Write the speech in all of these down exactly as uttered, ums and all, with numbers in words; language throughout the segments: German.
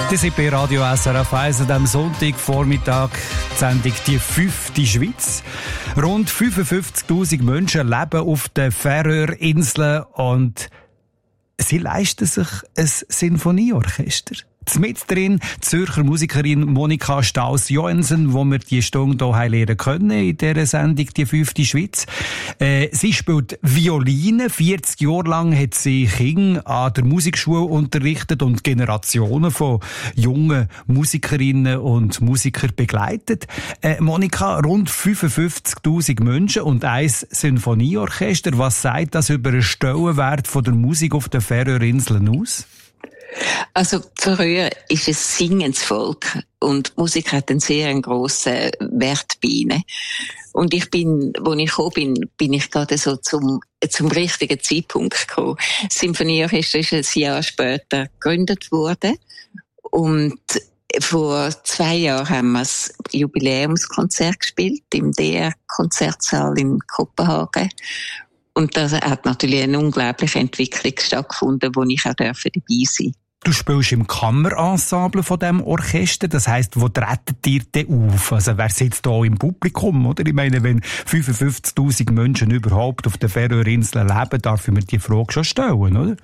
Die sind bei Radio S R F eins an diesem Sonntagvormittag die Sendung «Die fünfte Schweiz». Rund fünfundfünfzigtausend Menschen leben auf den Färöerinseln und sie leisten sich ein Sinfonieorchester. Mit drin die Zürcher Musikerin Monika Staus-Joensen, wo wir die Stunde hier lernen können in dieser Sendung «Die fünfte Schweiz». Äh, sie spielt Violine. vierzig Jahre lang hat sie Kinder an der Musikschule unterrichtet und Generationen von jungen Musikerinnen und Musikern begleitet. Äh, Monika, rund fünfundfünfzigtausend Menschen und ein Sinfonieorchester. Was sagt das über den Stellenwert von der Musik auf den Färöerinseln aus? Also früher ist es Singensvolk und Musik hat einen sehr grossen Wert bei ihnen. Und ich bin, wo ich gekommen bin, bin ich gerade so zum, zum richtigen Zeitpunkt gekommen. Das Sinfonieorchester ist ein Jahr später gegründet worden und vor zwei Jahren haben wir das Jubiläumskonzert gespielt im D R-Konzertsaal in Kopenhagen. Und da hat natürlich eine unglaubliche Entwicklung stattgefunden, wo ich auch dabei sein durfte. Du spielst im Kammerensemble von diesem Orchester, das heisst, wo tretet ihr denn auf? Also wer sitzt da im Publikum, oder? Ich meine, wenn fünfundfünfzigtausend Menschen überhaupt auf den Färöerinseln leben, darf ich mir die Frage schon stellen, oder?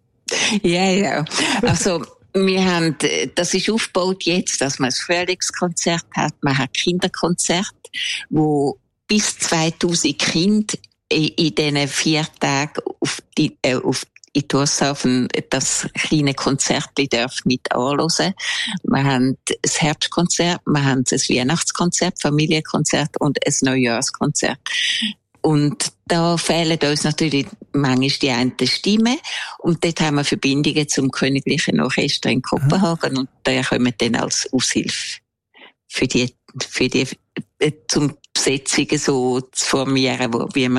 Ja, ja. Also, wir haben, das ist aufgebaut jetzt, dass man ein Frühlingskonzert hat, man hat Kinderkonzert, wo bis zweitausend Kinder in diesen vier Tagen auf die, äh, auf in Thurshausen das kleine Konzertli darf mit anhören. Wir haben das Herbstkonzert, wir haben das Weihnachtskonzert, Familienkonzert und ein Neujahrskonzert. Und da fehlen uns natürlich manchmal die einen Stimmen. Und dort haben wir Verbindungen zum Königlichen Orchester in Kopenhagen. Und da kommen dann als Aushilfe für die, für die, zum Besetzungen so zu formieren, wo, wie wir